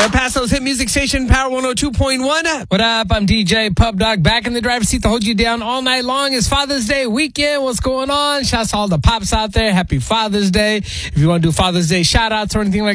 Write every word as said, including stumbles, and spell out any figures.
El Paso's hit music station, Power one oh two point one. What up? I'm D J Pub Dog, back in the driver's seat to hold you down all night long. It's Father's Day weekend. What's going on? Shouts to all the pops out there. Happy Father's Day. If you want to do Father's Day shout outs or anything like